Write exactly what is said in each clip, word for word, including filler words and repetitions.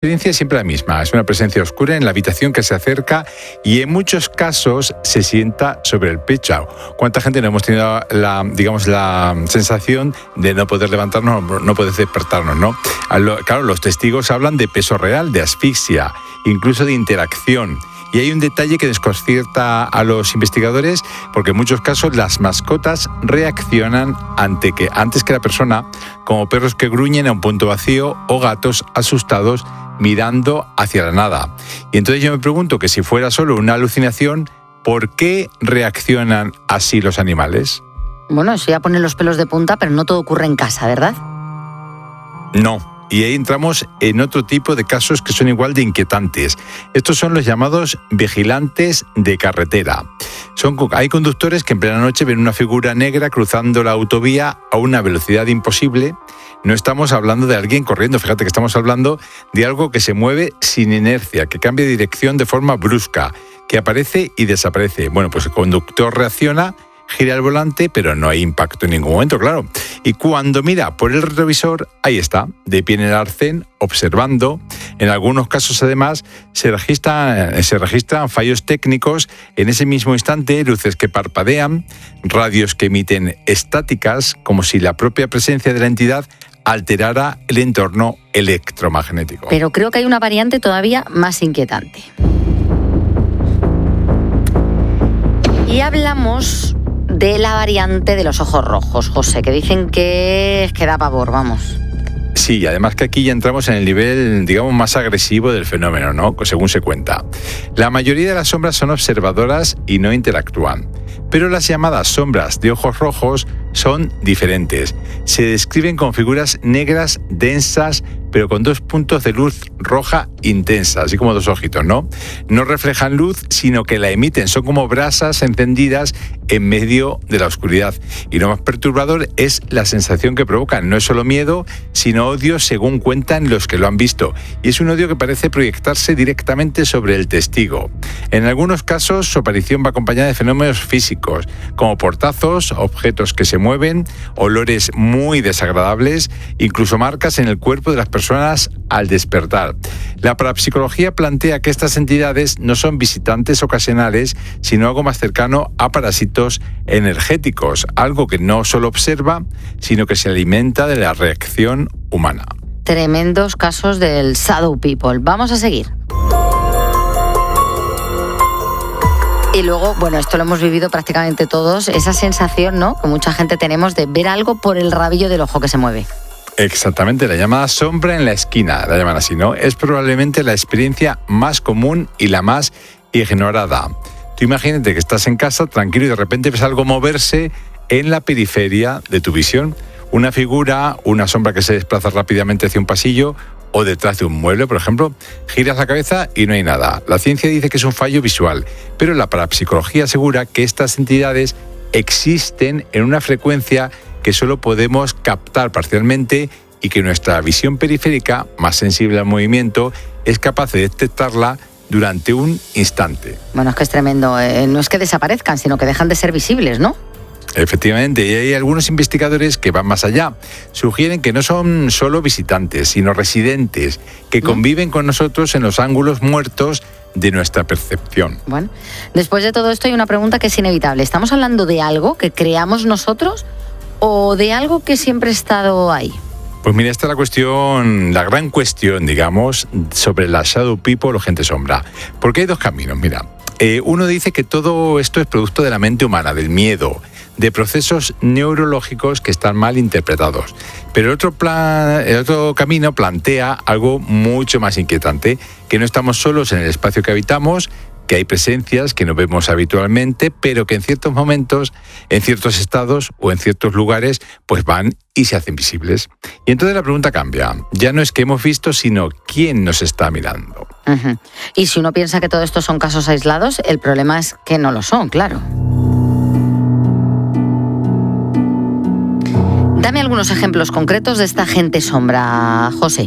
experiencia es siempre la misma. Es una presencia oscura en la habitación que se acerca y en muchos casos se sienta sobre el pecho. ¿Cuánta gente no hemos tenido la, digamos, la sensación de no poder levantarnos, no poder despertarnos, ¿no? Claro, los testigos hablan de peso real, de asfixia, incluso de interacción. Y hay un detalle que desconcierta a los investigadores porque en muchos casos las mascotas reaccionan ante que, antes que la persona, como perros que gruñen a un punto vacío o gatos asustados mirando hacia la nada. Y entonces yo me pregunto que si fuera solo una alucinación, ¿por qué reaccionan así los animales? Bueno, eso ya pone los pelos de punta, pero no todo ocurre en casa, ¿verdad? No. Y ahí entramos en otro tipo de casos que son igual de inquietantes. Estos son los llamados vigilantes de carretera. Son, hay conductores que en plena noche ven una figura negra cruzando la autovía a una velocidad imposible. No estamos hablando de alguien corriendo, fíjate que estamos hablando de algo que se mueve sin inercia, que cambia de dirección de forma brusca, que aparece y desaparece. Bueno, pues el conductor reacciona, gira el volante, pero no hay impacto en ningún momento, claro. Y cuando mira por el retrovisor, ahí está, de pie en el arcén, observando. En algunos casos, además, se registran, se registran fallos técnicos en ese mismo instante, luces que parpadean, radios que emiten estáticas, como si la propia presencia de la entidad alterara el entorno electromagnético. Pero creo que hay una variante todavía más inquietante. Y hablamos de la variante de los ojos rojos, José, que dicen que, que da pavor, vamos. Sí, además que aquí ya entramos en el nivel, digamos, más agresivo del fenómeno, ¿no? Según se cuenta. La mayoría de las sombras son observadoras y no interactúan. Pero las llamadas sombras de ojos rojos son diferentes. Se describen con figuras negras densas, pero con dos puntos de luz roja intensa, así como dos ojitos, ¿no? No reflejan luz, sino que la emiten. Son como brasas encendidas en medio de la oscuridad. Y lo más perturbador es la sensación que provocan. No es solo miedo, sino odio, según cuentan los que lo han visto. Y es un odio que parece proyectarse directamente sobre el testigo. En algunos casos, su aparición va acompañada de fenómenos físicos, como portazos, objetos que se mueven, olores muy desagradables, incluso marcas en el cuerpo de las personas al despertar. La parapsicología plantea que estas entidades no son visitantes ocasionales, sino algo más cercano a parásitos energéticos, algo que no solo observa, sino que se alimenta de la reacción humana. Tremendos casos del Shadow People. Vamos a seguir. Y luego, bueno, esto lo hemos vivido prácticamente todos, esa sensación, ¿no?, que mucha gente tenemos de ver algo por el rabillo del ojo que se mueve. Exactamente, la llamada sombra en la esquina, la llaman así, ¿no? Es probablemente la experiencia más común y la más ignorada. Tú imagínate que estás en casa tranquilo y de repente ves algo moverse en la periferia de tu visión. Una figura, una sombra que se desplaza rápidamente hacia un pasillo o detrás de un mueble, por ejemplo. Giras la cabeza y no hay nada. La ciencia dice que es un fallo visual, pero la parapsicología asegura que estas entidades existen en una frecuencia que solo podemos captar parcialmente y que nuestra visión periférica, más sensible al movimiento, es capaz de detectarla durante un instante. Bueno, es que es tremendo. Eh, no es que desaparezcan, sino que dejan de ser visibles, ¿no? Efectivamente, y hay algunos investigadores que van más allá. Sugieren que no son solo visitantes, sino residentes, que conviven con nosotros en los ángulos muertos de nuestra percepción. Bueno, después de todo esto hay una pregunta que es inevitable. ¿Estamos hablando de algo que creamos nosotros o de algo que siempre ha estado ahí? Pues mira, esta es la cuestión, la gran cuestión, digamos, sobre la Shadow People o gente sombra. Porque hay dos caminos, mira. Eh, uno dice que todo esto es producto de la mente humana, del miedo, de procesos neurológicos que están mal interpretados. Pero el otro, plan, el otro camino plantea algo mucho más inquietante, que no estamos solos en el espacio que habitamos, que hay presencias que no vemos habitualmente, pero que en ciertos momentos, en ciertos estados o en ciertos lugares, pues van y se hacen visibles. Y entonces la pregunta cambia. Ya no es que hemos visto, sino quién nos está mirando. Uh-huh. Y si uno piensa que todo esto son casos aislados, el problema es que no lo son, claro. Dame algunos ejemplos concretos de esta gente sombra, José.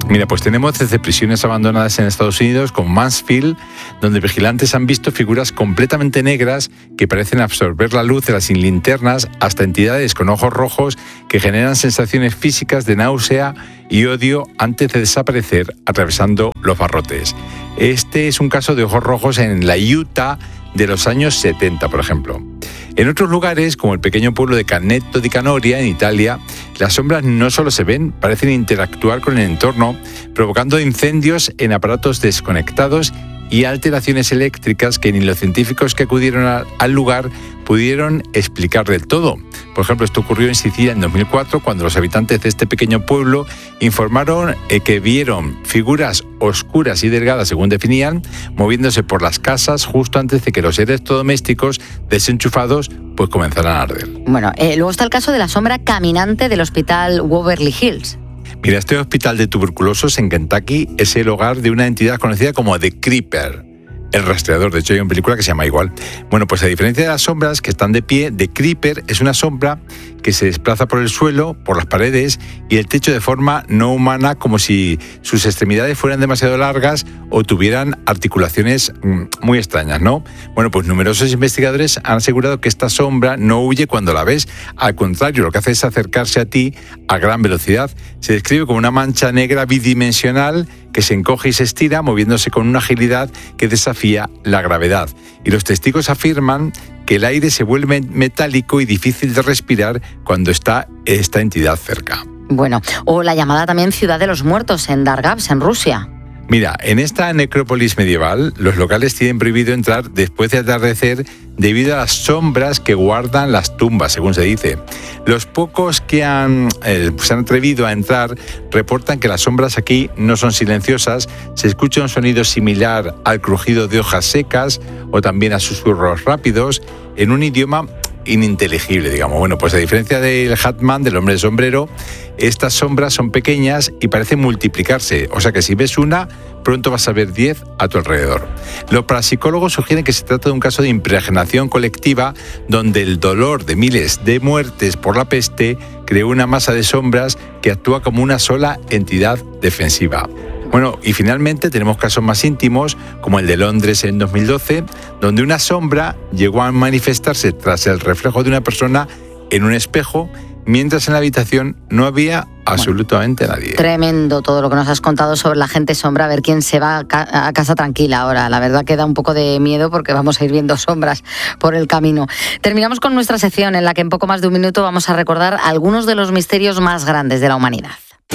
Mira, pues tenemos desde prisiones abandonadas en Estados Unidos, como Mansfield, donde vigilantes han visto figuras completamente negras que parecen absorber la luz de las linternas, hasta entidades con ojos rojos que generan sensaciones físicas de náusea y odio antes de desaparecer atravesando los barrotes. Este es un caso de ojos rojos en la Utah de los años setenta, por ejemplo. En otros lugares, como el pequeño pueblo de Canneto di Canoria, en Italia, las sombras no solo se ven, parecen interactuar con el entorno, provocando incendios en aparatos desconectados y alteraciones eléctricas que ni los científicos que acudieron a, al lugar pudieron explicar del todo. Por ejemplo, esto ocurrió en Sicilia en dos mil cuatro, cuando los habitantes de este pequeño pueblo informaron eh, que vieron figuras oscuras y delgadas, según definían, moviéndose por las casas justo antes de que los electrodomésticos desenchufados pues comenzaran a arder. Bueno, eh, luego está el caso de la sombra caminante del hospital Waverly Hills. Mira, este hospital de tuberculosos en Kentucky es el hogar de una entidad conocida como The Creeper, el rastreador. De hecho, hay una película que se llama igual. Bueno, pues a diferencia de las sombras que están de pie, The Creeper es una sombra que se desplaza por el suelo, por las paredes y el techo de forma no humana, como si sus extremidades fueran demasiado largas o tuvieran articulaciones muy extrañas, ¿no? Bueno, pues numerosos investigadores han asegurado que esta sombra no huye cuando la ves. Al contrario, lo que hace es acercarse a ti a gran velocidad. Se describe como una mancha negra bidimensional que se encoge y se estira, moviéndose con una agilidad que desafía la gravedad. Y los testigos afirman que el aire se vuelve metálico y difícil de respirar cuando está esta entidad cerca. Bueno, o la llamada también Ciudad de los Muertos en Dargavs, en Rusia. Mira, en esta necrópolis medieval, los locales tienen prohibido entrar después de atardecer debido a las sombras que guardan las tumbas, según se dice. Los pocos que han, eh, se han atrevido a entrar reportan que las sombras aquí no son silenciosas, se escucha un sonido similar al crujido de hojas secas o también a susurros rápidos en un idioma ininteligible, digamos. Bueno, pues a diferencia del Hatman, del hombre de sombrero, estas sombras son pequeñas y parecen multiplicarse, o sea que si ves una, pronto vas a ver diez a tu alrededor. Los parapsicólogos sugieren que se trata de un caso de impregnación colectiva donde el dolor de miles de muertes por la peste creó una masa de sombras que actúa como una sola entidad defensiva. Bueno, y finalmente tenemos casos más íntimos, como el de Londres en dos mil doce, donde una sombra llegó a manifestarse tras el reflejo de una persona en un espejo, mientras en la habitación no había absolutamente bueno, nadie. Tremendo todo lo que nos has contado sobre la gente sombra, a ver quién se va a, ca- a casa tranquila ahora. La verdad que da un poco de miedo porque vamos a ir viendo sombras por el camino. Terminamos con nuestra sección en la que en poco más de un minuto vamos a recordar algunos de los misterios más grandes de la humanidad.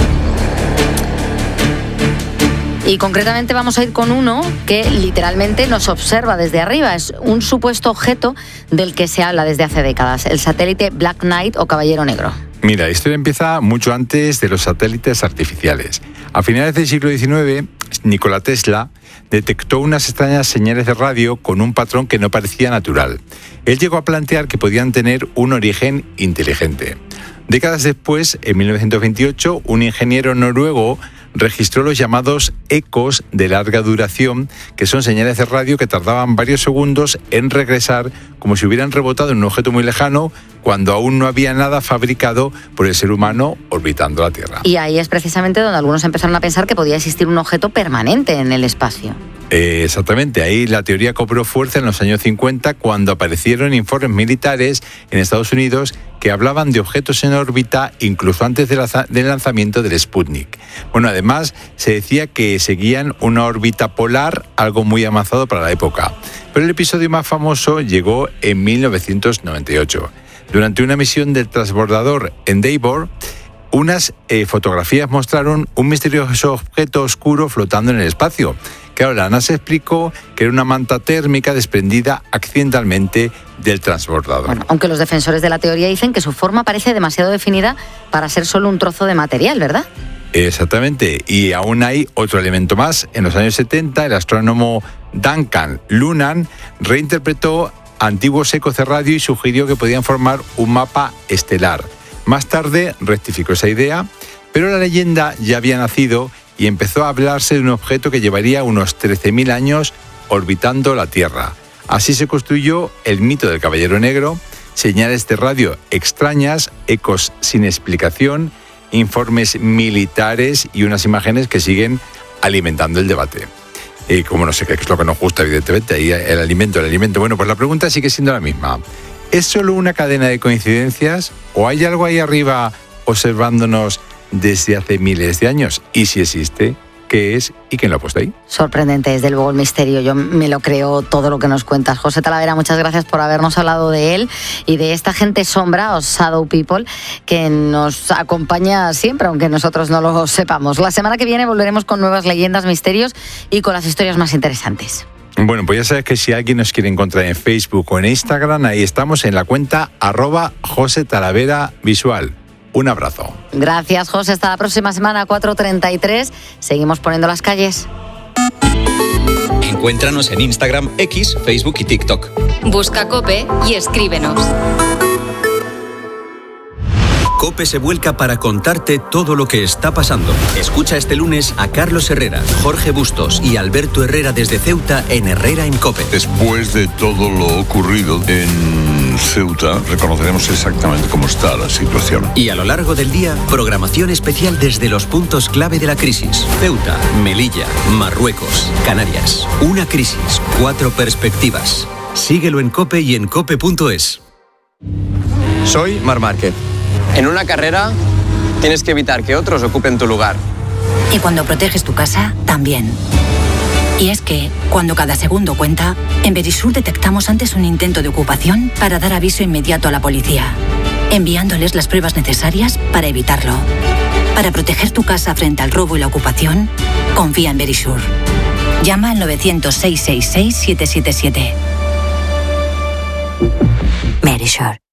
Y concretamente vamos a ir con uno que literalmente nos observa desde arriba. Es un supuesto objeto del que se habla desde hace décadas, el satélite Black Knight o Caballero Negro. Mira, la historia empieza mucho antes de los satélites artificiales. A finales del siglo diecinueve, Nikola Tesla detectó unas extrañas señales de radio con un patrón que no parecía natural. Él llegó a plantear que podían tener un origen inteligente. Décadas después, en mil novecientos veintiocho, un ingeniero noruego registró los llamados ecos de larga duración, que son señales de radio que tardaban varios segundos en regresar, como si hubieran rebotado en un objeto muy lejano, cuando aún no había nada fabricado por el ser humano orbitando la Tierra. Y ahí es precisamente donde algunos empezaron a pensar que podía existir un objeto permanente en el espacio. Eh, exactamente, ahí la teoría cobró fuerza en los años cincuenta, cuando aparecieron informes militares en Estados Unidos que hablaban de objetos en órbita incluso antes de la, del lanzamiento del Sputnik. Bueno, además se decía que seguían una órbita polar, algo muy avanzado para la época. Pero el episodio más famoso llegó en mil novecientos noventa y ocho. Durante una misión del transbordador Endeavour, unas eh, fotografías mostraron un misterioso objeto oscuro flotando en el espacio. Claro, la NASA explicó que era una manta térmica desprendida accidentalmente del transbordador. Bueno, aunque los defensores de la teoría dicen que su forma parece demasiado definida para ser solo un trozo de material, ¿verdad? Exactamente, y aún hay otro elemento más. En los años setenta, el astrónomo Duncan Lunan reinterpretó antiguos ecos de radio y sugirió que podían formar un mapa estelar. Más tarde rectificó esa idea, pero la leyenda ya había nacido y empezó a hablarse de un objeto que llevaría unos trece mil años orbitando la Tierra. Así se construyó el mito del Caballero Negro, señales de radio extrañas, ecos sin explicación informes militares y unas imágenes que siguen alimentando el debate. Y como no sé qué es lo que nos gusta, evidentemente, ahí el alimento, el alimento. Bueno, pues la pregunta sigue siendo la misma. ¿Es solo una cadena de coincidencias o hay algo ahí arriba observándonos desde hace miles de años? Y si existe, ¿qué es y quién lo ha puesto ahí? Sorprendente, desde luego, el misterio. Yo me lo creo todo lo que nos cuentas. José Talavera, muchas gracias por habernos hablado de él y de esta gente sombra, o Shadow People, que nos acompaña siempre, aunque nosotros no lo sepamos. La semana que viene volveremos con nuevas leyendas, misterios y con las historias más interesantes. Bueno, pues ya sabes que si alguien nos quiere encontrar en Facebook o en Instagram, ahí estamos en la cuenta arroba José Talavera Visual. Un abrazo. Gracias, José. Hasta la próxima semana, cuatro treinta y tres. Seguimos poniendo las calles. Encuéntranos en Instagram, X, Facebook y TikTok. Busca COPE y escríbenos. COPE se vuelca para contarte todo lo que está pasando. Escucha este lunes a Carlos Herrera, Jorge Bustos y Alberto Herrera desde Ceuta en Herrera en COPE. Después de todo lo ocurrido en Ceuta, reconoceremos exactamente cómo está la situación. Y a lo largo del día, programación especial desde los puntos clave de la crisis. Ceuta, Melilla, Marruecos, Canarias. Una crisis, cuatro perspectivas. Síguelo en COPE y en cope punto es. Soy Marc Márquez. En una carrera tienes que evitar que otros ocupen tu lugar. Y cuando proteges tu casa, también. Y es que, cuando cada segundo cuenta, en Verisur detectamos antes un intento de ocupación para dar aviso inmediato a la policía, enviándoles las pruebas necesarias para evitarlo. Para proteger tu casa frente al robo y la ocupación, confía en Verisur. Llama al nueve cero cero, seis seis seis, siete siete siete. Verisur.